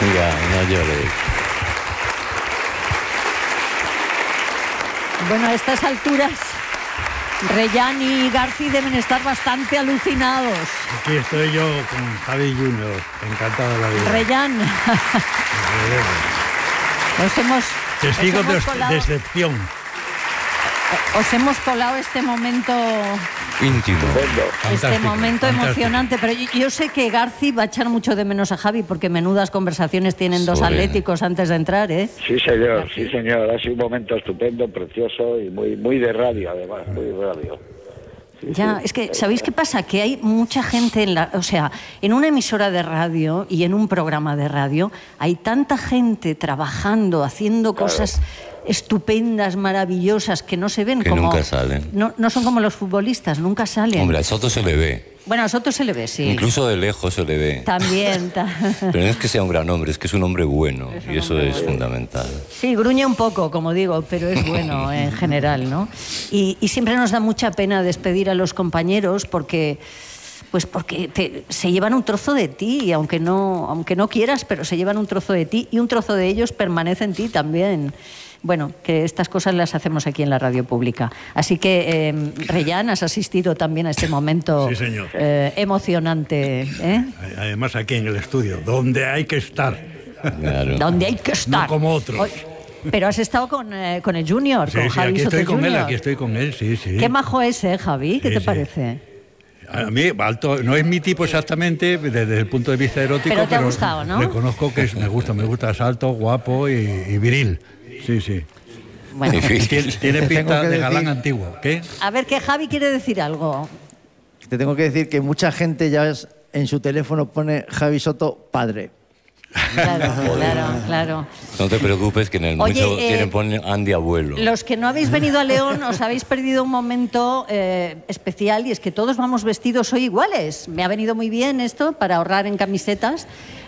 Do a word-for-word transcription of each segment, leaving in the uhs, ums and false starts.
Ya, no llores. Bueno, a estas alturas, Reyán y Garci deben estar bastante alucinados. Aquí estoy yo con Javi Junior, encantado de la vida. Reyán, os hemos... Testigo os hemos de, colado, de excepción. os hemos colado este momento... Íntimo. Este Fantástico, momento fantástico. emocionante, pero yo, yo sé que Garci va a echar mucho de menos a Javi porque menudas conversaciones tienen dos Sobre- atléticos antes de entrar, ¿eh? Sí, señor, sí, señor. Ha sido un momento estupendo, precioso y muy muy de radio, además, muy de radio. Sí, Ya, sí. es que, ¿sabéis qué pasa? Que hay mucha gente en la... O sea, en una emisora de radio y en un programa de radio hay tanta gente trabajando, haciendo Claro. cosas estupendas, maravillosas, que no se ven Que como... nunca salen. No, no son como los futbolistas, nunca salen. Hombre, a Soto se le ve. Bueno, a Soto se le ve, sí. Incluso de lejos se le ve. También. ta- Pero no es que sea un gran hombre, es que es un hombre bueno. Y eso es fundamental. Sí, gruñe un poco, como digo, pero es bueno en general, ¿no? Y, y siempre nos da mucha pena despedir a los compañeros porque, pues porque te- se llevan un trozo de ti, y aunque no, aunque no quieras, pero se llevan un trozo de ti y un trozo de ellos permanece en ti también. Bueno, que estas cosas las hacemos aquí en la radio pública. Así que, eh, Reyán, has asistido también a este momento Sí, señor. eh, emocionante, ¿eh? Además aquí en el estudio, donde hay que estar. Claro. Donde hay que estar. No como otros. Hoy- pero has estado con, eh, con el Junior, Sí, con sí, Javi aquí Soto estoy con él, Junior. aquí estoy con él, sí, sí. Qué majo es, ¿eh, Javi? ¿Qué Sí, te sí. parece? A mí, alto, no es mi tipo exactamente desde el punto de vista erótico, Pero te ha gustado, ¿no? reconozco que es, me gusta, me gusta, es alto, guapo y, y viril. Sí, sí. Bueno, Difícil. Tiene, tiene Te tengo pinta que de galán decir- antiguo. ¿Qué? a ver, que Javi quiere decir algo. Te tengo que decir que mucha gente ya es- en su teléfono pone Javi Soto padre. Claro, claro, claro. No te preocupes que en el Oye, mucho eh, tienen ponen Andy abuelo. Los que no habéis venido a León os habéis perdido un momento eh, especial, y es que todos vamos vestidos hoy iguales. Me ha venido muy bien esto para ahorrar en camisetas.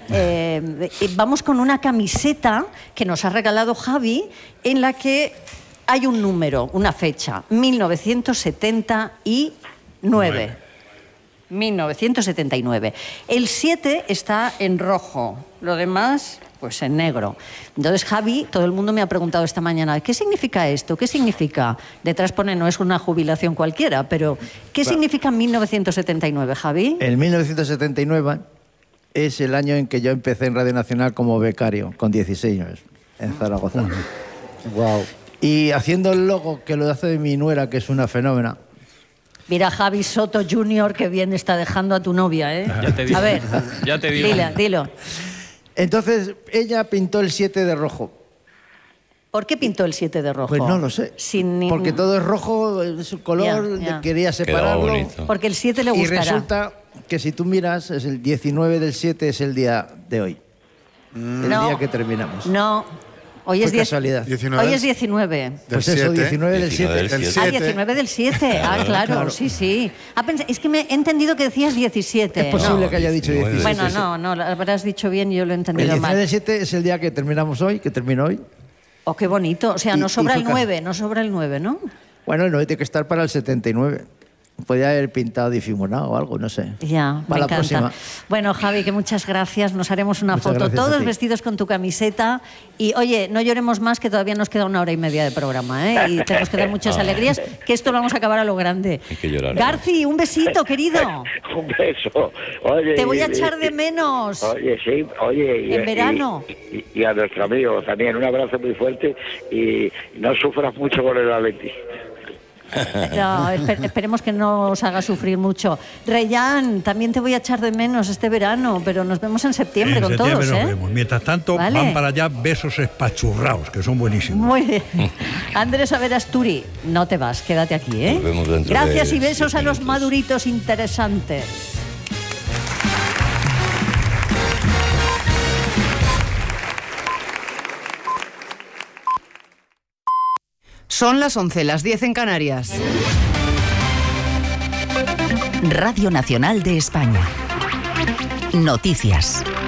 Eh, y vamos con una camiseta que nos ha regalado Javi, en la que hay un número, una fecha, mil novecientos setenta y nueve. mil novecientos setenta y nueve. El siete está en rojo, lo demás, pues en negro. Entonces, Javi, todo el mundo me ha preguntado esta mañana, ¿qué significa esto? ¿Qué significa? Detrás pone, no es una jubilación cualquiera, pero ¿qué significa mil novecientos setenta y nueve, Javi? En mil novecientos setenta y nueve es el año en que yo empecé en Radio Nacional como becario, con dieciséis años, en Zaragoza. Wow. Y haciendo el logo que lo hace mi nuera, que es una fenómena. Mira, Javi Soto Junior, que bien está dejando a tu novia, ¿eh? Ya te digo. A ver, Ya te digo. dilo, dilo. Entonces, ella pintó el siete de rojo. ¿Por qué pintó el siete de rojo? Pues no lo sé. Sin ni- Porque todo es rojo, es su color, Ya, ya. quería separarlo. bonito. Porque el siete le Y gustará. resulta que si tú miras, es el diecinueve del siete, es el día de hoy. El No. día que terminamos. No, hoy Fue es, diez- casualidad. diecinueve. hoy es diecinueve. Pues eso, siete. diecinueve del diecinueve siete. del El Ah, siete. diecinueve del siete. Ah, claro, Claro. sí, sí. Ah, pens- es que me he entendido que decías diecisiete. Es posible No. que haya dicho diecinueve. diecisiete. Bueno, sí. no, no, lo habrás dicho bien y yo lo he El entendido diecinueve mal. del siete es el día que terminamos hoy, que terminó hoy. Oh, qué bonito. O sea, Y- no y sobra fue el ca- nueve, no sobra el nueve, ¿no? Bueno, el nueve tiene que estar para el setenta y nueve. Podría haber pintado difuminado o algo, no sé. Ya, me Para la encanta. próxima. Bueno, Javi, que muchas gracias. Nos haremos una Muchas foto gracias a todos ti. vestidos con tu camiseta. Y oye, no lloremos más, que todavía nos queda una hora y media de programa, ¿eh? Y tenemos que dar muchas Ah. alegrías, que esto lo vamos a acabar a lo grande. Hay que llorar. Garci, un besito, querido. Un beso. Oye, Te voy a y- echar de y- menos. Oye, sí, oye. Y, En verano. Y, y- y a nuestro amigo también, un abrazo muy fuerte y no sufras mucho con el Atleti. No, esper- esperemos que no os haga sufrir mucho. Reyán, también te voy a echar de menos este verano, pero nos vemos en septiembre En con septiembre todos, nos ¿eh? vemos. Mientras tanto, Vale. van para allá besos espachurrados, que son buenísimos. Muy bien. Andrés Averasturi, no te vas, quédate aquí, ¿eh? Nos vemos dentro Gracias de y besos diez a los minutos. maduritos interesantes. Son las once, las diez en Canarias. Radio Nacional de España. Noticias.